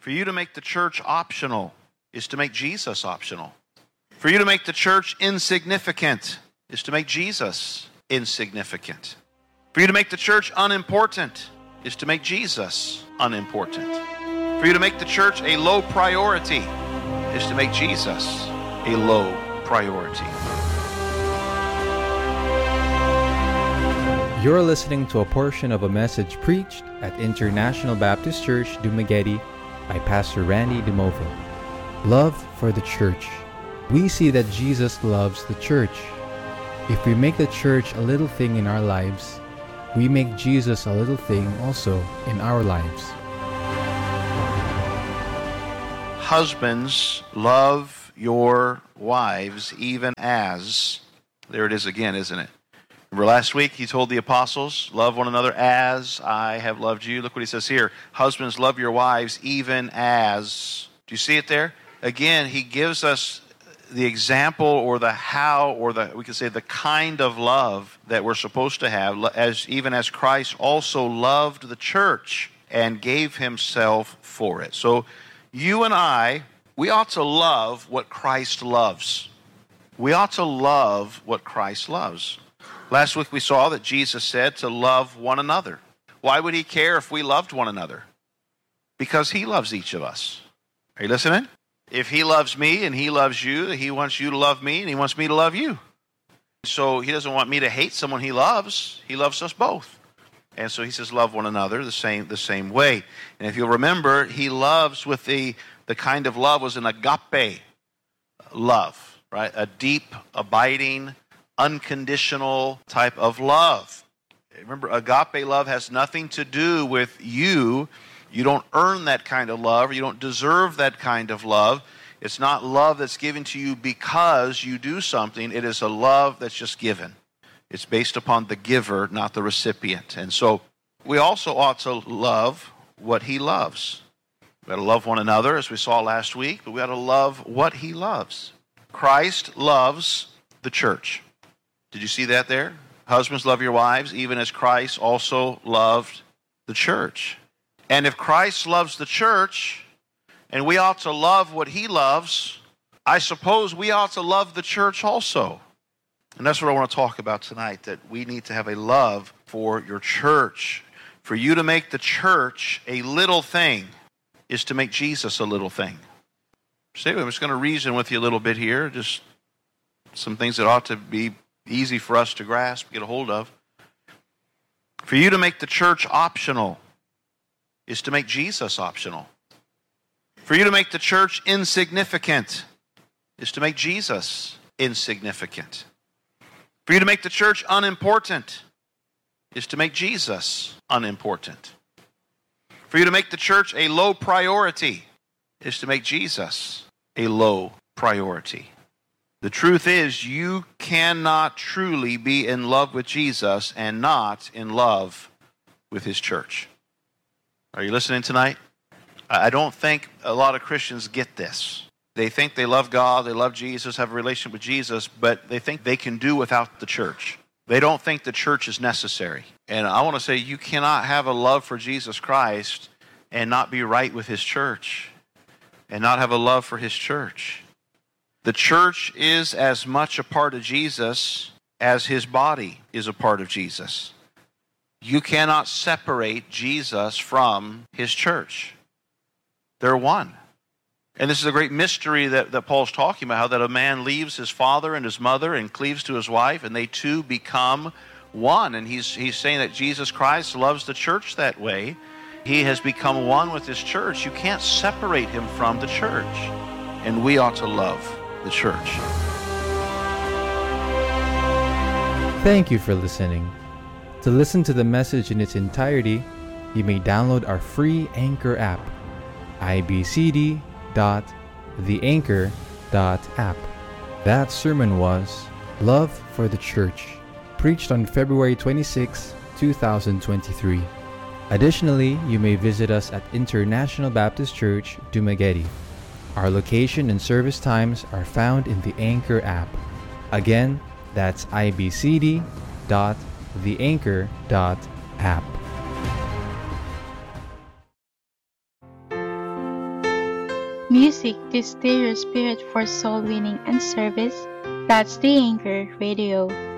For you to make the church optional is to make Jesus optional. For you to make the church insignificant is to make Jesus insignificant. For you to make the church unimportant is to make Jesus unimportant. For you to make the church a low priority is to make Jesus a low priority. You're listening to a portion of a message preached at International Baptist Church, Dumaguete by Pastor Randy DeMovo. Love for the church. We see that Jesus loves the church. If we make the church a little thing in our lives, we make Jesus a little thing also in our lives. Husbands, love your wives even as, there it is again, isn't it? Remember last week he told the apostles, love one another as I have loved you. Look what he says here. Husbands, love your wives even as. Do you see it there? Again, he gives us the example or the how or we could say the kind of love that we're supposed to have, even as Christ also loved the church and gave himself for it. So you and I, we ought to love what Christ loves. We ought to love what Christ loves. Last week we saw that Jesus said to love one another. Why would he care if we loved one another? Because he loves each of us. Are you listening? If he loves me and he loves you, he wants you to love me and he wants me to love you. So he doesn't want me to hate someone he loves. He loves us both. And so he says love one another the same way. And if you'll remember, he loves with the kind of love was an agape love, right? A deep, abiding, unconditional type of love. Remember, agape love has nothing to do with you. You don't earn that kind of love, or you don't deserve that kind of love. It's not love that's given to you because you do something. It is a love that's just given. It's based upon the giver, not the recipient. And so we also ought to love what he loves. We ought to love one another, as we saw last week, but we ought to love what he loves. Christ loves the church. Did you see that there? Husbands, love your wives, even as Christ also loved the church. And if Christ loves the church, and we ought to love what he loves, I suppose we ought to love the church also. And that's what I want to talk about tonight, that we need to have a love for your church. For you to make the church a little thing is to make Jesus a little thing. So anyway, I'm just going to reason with you a little bit here, just some things that ought to be easy for us to grasp, get a hold of. For you to make the church optional is to make Jesus optional. For you to make the church insignificant is to make Jesus insignificant. For you to make the church unimportant is to make Jesus unimportant. For you to make the church a low priority is to make Jesus a low priority. The truth is, you cannot truly be in love with Jesus and not in love with his church. Are you listening tonight? I don't think a lot of Christians get this. They think they love God, they love Jesus, have a relationship with Jesus, but they think they can do without the church. They don't think the church is necessary. And I want to say you cannot have a love for Jesus Christ and not be right with his church and not have a love for his church. The church is as much a part of Jesus as his body is a part of Jesus. You cannot separate Jesus from his church. They're one. And this is a great mystery that Paul's talking about, how that a man leaves his father and his mother and cleaves to his wife, and they two become one. And he's saying that Jesus Christ loves the church that way. He has become one with his church. You can't separate him from the church. And we ought to love the church. Thank you for listening. To listen to the message in its entirety, you may download our free Anchor app, ibcd.theanchor.app. That sermon was Love for the Church, preached on February 26, 2023. Additionally, you may visit us at International Baptist Church, Dumaguete. Our location and service times are found in the Anchor app. Again, that's ibcd.theanchor.app. Music to stir your spirit for soul winning and service. That's the Anchor Radio.